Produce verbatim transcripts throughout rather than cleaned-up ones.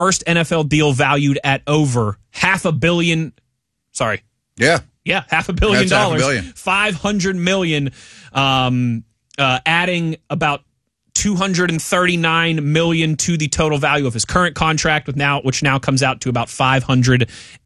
first N F L deal valued at over half a billion. Sorry. Yeah. Yeah, half a billion That's half a dollars. billion. five hundred million dollars, um, uh, adding about two hundred thirty-nine million dollars to the total value of his current contract, with now, which now comes out to about five hundred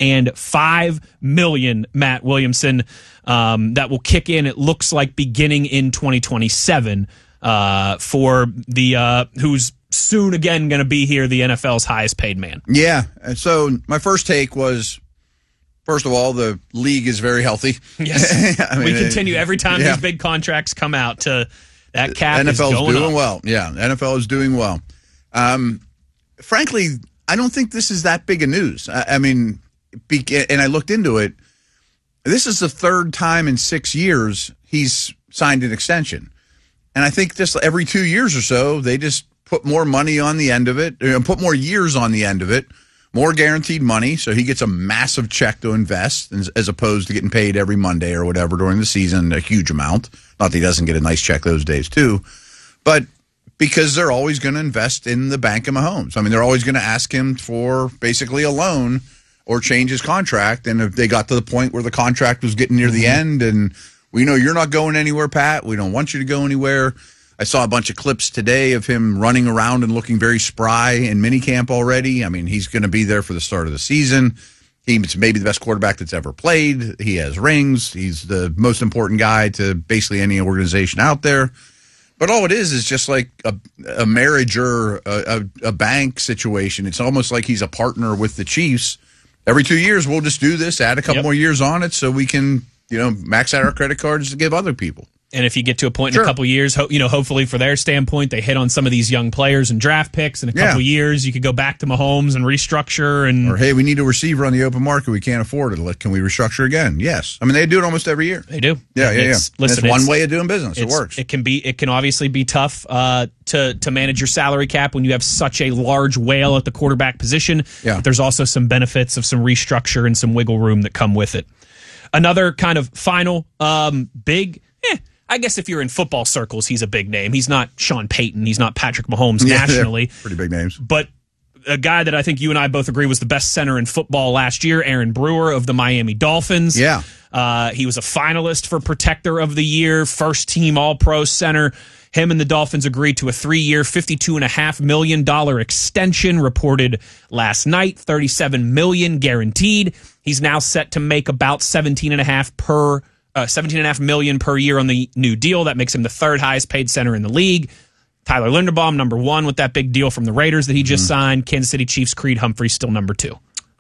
five million dollars, Matt Williamson, um, that will kick in, it looks like, beginning in twenty twenty-seven uh, for the uh, who's soon again going to be here, the N F L's highest paid man. Yeah. And so my first take was, first of all, the league is very healthy. Yes. I mean, we continue every time yeah. these big contracts come out to that cap N F L's is going doing up. well. Yeah, N F L is doing well. Um, frankly, I don't think this is that big a news. I, I mean, be, and I looked into it. This is the third time in six years he's signed an extension. And I think just every two years or so, they just put more money on the end of it, you know, put more years on the end of it, more guaranteed money, so he gets a massive check to invest as, as opposed to getting paid every Monday or whatever during the season, a huge amount. Not that he doesn't get a nice check those days too, but because they're always going to invest in the bank of Mahomes. I mean, they're always going to ask him for basically a loan or change his contract. And if they got to the point where the contract was getting near the end and we know you're not going anywhere, Pat, we don't want you to go anywhere. I saw a bunch of clips today of him running around and looking very spry in minicamp already. I mean, he's going to be there for the start of the season. He's maybe the best quarterback that's ever played. He has rings. He's the most important guy to basically any organization out there. But all it is is just like a, a marriage or a, a, a bank situation. It's almost like he's a partner with the Chiefs. Every two years, we'll just do this, add a couple Yep. more years on it so we can, you know, max out our credit cards to give other people. And if you get to a point in Sure. a couple years, ho- you know, hopefully for their standpoint, they hit on some of these young players and draft picks. In a couple Yeah. years, you could go back to Mahomes and restructure. And Or, hey, we need a receiver on the open market. We can't afford it. Let- Can we restructure again? Yes. I mean, they do it almost every year. they do. Yeah, And yeah, yeah. it's- Listen, That's one it's- way of doing business. It it's- works. It can be. It can obviously be tough uh, to to manage your salary cap when you have such a large whale at the quarterback position. Yeah. But there's also some benefits of some restructure and some wiggle room that come with it. Another kind of final um, big. Eh, I guess if you're in football circles, he's a big name. He's not Sean Payton. He's not Patrick Mahomes Yeah, they're nationally. pretty big names. But a guy that I think you and I both agree was the best center in football last year, Aaron Brewer of the Miami Dolphins. Yeah. Uh, he was a finalist for Protector of the Year, first team All-Pro center. Him and the Dolphins agreed to a three-year, fifty-two point five million dollars extension, reported last night, thirty-seven million dollars guaranteed. He's now set to make about seventeen point five per uh, seventeen point five million dollars per year on the new deal. That makes him the third highest paid center in the league. Tyler Linderbaum, number one with that big deal from the Raiders that he just mm-hmm. signed. Kansas City Chiefs, Creed Humphrey, still number two.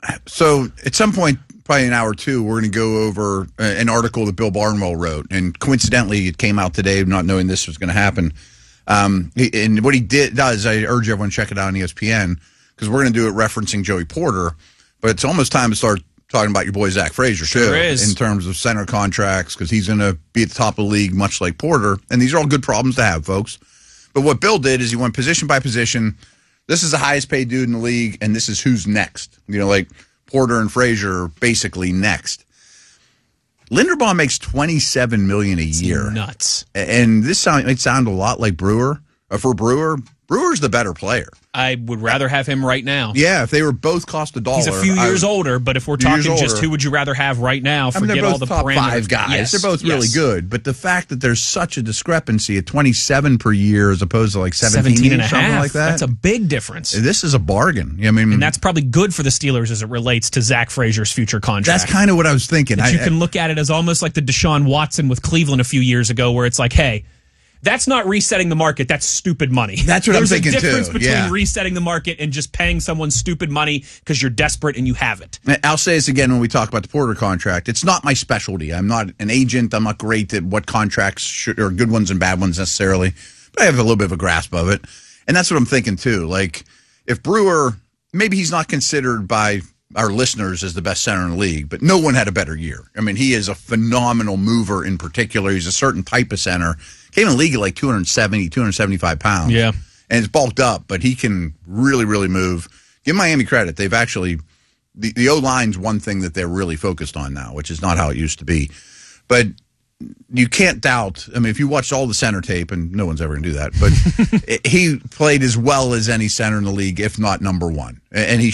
So at some point, probably an hour or two, we're going to go over an article that Bill Barnwell wrote. And coincidentally, it came out today, not knowing this was going to happen. Um, and what he did does, I urge everyone to check it out on E S P N, because we're going to do it referencing Joey Porter. But it's almost time to start talking about your boy Zach Frazier, too, sure is. in terms of center contracts, because he's going to be at the top of the league, much like Porter. And these are all good problems to have, folks. But what Bill did is he went position by position. This is the highest paid dude in the league, and this is who's next. You know, like Porter and Frazier are basically next. Linderbaum makes twenty-seven million dollars a year. Nuts. And this sound, it sound a lot like Brewer. Uh, for Brewer, Brewer's the better player. I would rather have him right now. Yeah, if they were both cost a dollar. He's a few years I, older, but if we're few years talking just older. who would you rather have right now, I forget mean, they're both all the top parameters. five guys. Yes, They're both really yes. good. But the fact that there's such a discrepancy at twenty-seven per year as opposed to like seventeen, seventeen and a something half. like that. That's a big difference. This is a bargain. I mean, and that's probably good for the Steelers as it relates to Zach Frazier's future contract. That's kind of what I was thinking. That I, you can look at it as almost like the Deshaun Watson with Cleveland a few years ago, where it's like, hey, that's not resetting the market. That's stupid money. That's what There's I'm thinking, There's a difference too. between Yeah. resetting the market and just paying someone stupid money because you're desperate and you have it. I'll say this again when we talk about the Porter contract. It's not my specialty. I'm not an agent. I'm not great at what contracts should, are good ones and bad ones necessarily, but I have a little bit of a grasp of it. And that's what I'm thinking too. Like if Brewer, maybe he's not considered by our listeners as the best center in the league, but no one had a better year. I mean, he is a phenomenal mover in particular. He's a certain type of center. Came in the league at like two seventy, two seventy-five pounds. Yeah. And it's bulked up, but he can really, really move. Give Miami credit. They've actually, the, the O-line's one thing that they're really focused on now, which is not how it used to be. But you can't doubt. I mean, if you watch all the center tape, and no one's ever going to do that, but he played as well as any center in the league, if not number one. And he